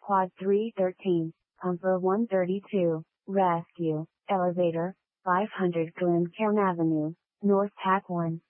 Quad 313, Pumper 132, Rescue, Elevator, 500 Glencairn Avenue, North Pack 1.